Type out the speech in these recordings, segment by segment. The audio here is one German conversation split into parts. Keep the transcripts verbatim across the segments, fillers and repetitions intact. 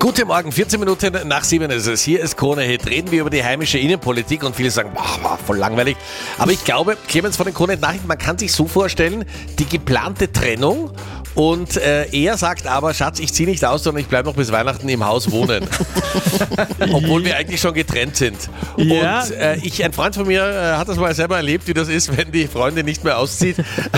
Guten Morgen, vierzehn Minuten nach sieben ist es. Hier ist Krone Hit. Reden wir über die heimische Innenpolitik und viele sagen, boah, voll langweilig. Aber ich glaube, Clemens von den Krone Hit Nachrichten, man kann sich so vorstellen, die geplante Trennung und äh, er sagt aber, Schatz, ich ziehe nicht aus, sondern ich bleibe noch bis Weihnachten im Haus wohnen. Obwohl wir eigentlich schon getrennt sind. Ja. Und äh, ich, ein Freund von mir äh, hat das mal selber erlebt, wie das ist, wenn die Freundin nicht mehr auszieht.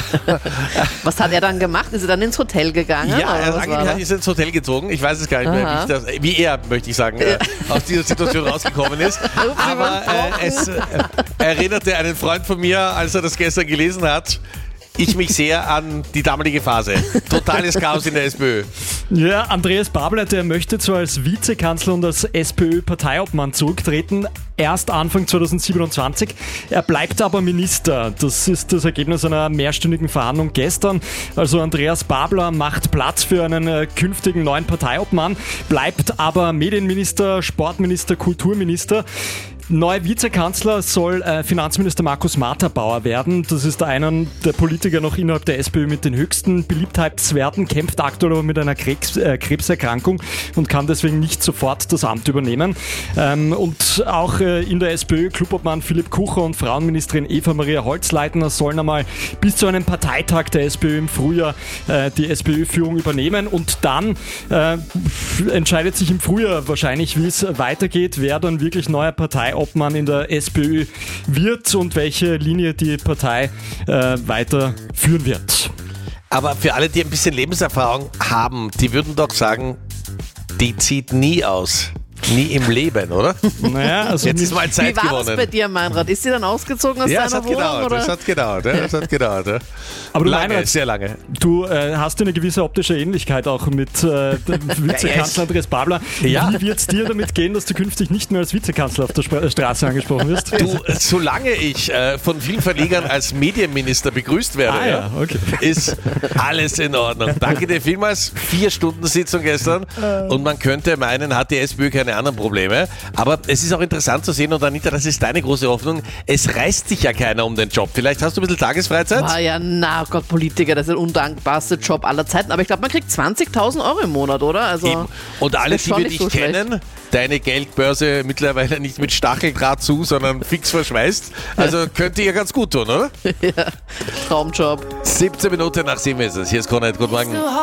Was hat er dann gemacht? Ist er dann ins Hotel gegangen? Ja, oder er was eigentlich war hat, ist ins Hotel gezogen. Ich weiß es gar nicht mehr, wie, ich das, wie er, möchte ich sagen, äh, aus dieser Situation rausgekommen ist. Aber äh, es äh, erinnerte einen Freund von mir, als er das gestern gelesen hat, ich mich sehr an die damalige Phase. Totales Chaos in der SPÖ. Ja, Andreas Babler, der möchte zwar als Vizekanzler und als SPÖ-Parteiobmann zurücktreten, erst Anfang zweitausendsiebenundzwanzig. Er bleibt aber Minister. Das ist das Ergebnis einer mehrstündigen Verhandlung gestern. Also Andreas Babler macht Platz für einen äh, künftigen neuen Parteiobmann, bleibt aber Medienminister, Sportminister, Kulturminister. Neuer Vizekanzler soll äh, Finanzminister Markus Matterbauer werden. Das ist einer der Politiker noch innerhalb der SPÖ mit den höchsten Beliebtheitswerten, kämpft aktuell aber mit einer Krebs, äh, Krebserkrankung und kann deswegen nicht sofort das Amt übernehmen. Ähm, und auch äh, in der SPÖ Clubobmann Philipp Kucher und Frauenministerin Eva Maria Holzleitner sollen einmal bis zu einem Parteitag der SPÖ im Frühjahr äh, die SPÖ-Führung übernehmen. Und dann äh, entscheidet sich im Frühjahr wahrscheinlich, wie es weitergeht, wer dann wirklich neuer Partei ob man in der SPÖ wird und welche Linie die Partei äh, weiterführen wird. Aber für alle, die ein bisschen Lebenserfahrung haben, die würden doch sagen, die zieht nie aus. Nie im Leben, oder? Naja, also jetzt ist mal Zeit Wie war gewonnen. das bei dir, Meinrad? Ist sie dann ausgezogen aus Ja, es deiner hat Wohnung? gedauert, Oder? es hat gedauert, ja, es hat gedauert. Ja. Aber du lange, Meinrad, sehr lange. du äh, hast eine gewisse optische Ähnlichkeit auch mit äh, dem Vizekanzler Andreas Babler. Ja. Wie wird es dir damit gehen, dass du künftig nicht mehr als Vizekanzler auf der Sp- Straße angesprochen wirst? Du, solange ich äh, von vielen Verlegern als Medienminister begrüßt werde, Ah, ja, okay. ist alles in Ordnung. Danke dir vielmals. Vier Stunden Sitzung gestern und man könnte meinen, hat die SPÖ keine anderen Probleme. Aber es ist auch interessant zu sehen, und Anita, das ist deine große Hoffnung, es reißt sich ja keiner um den Job. Vielleicht hast du ein bisschen Tagesfreizeit? Ah ja, na oh Gott, Politiker, das ist der undankbarste Job aller Zeiten. Aber ich glaube, man kriegt zwanzigtausend Euro im Monat, oder? Also, Eben. Und alle, das ist die schon wir nicht dich so schlecht. kennen, deine Geldbörse mittlerweile nicht mit Stacheldraht zu, sondern fix verschweißt. Also könnte ihr ganz gut tun, oder? Ja, Traumjob. siebzehn Minuten nach sieben ist es. Hier ist Krone Hit. Guten Morgen.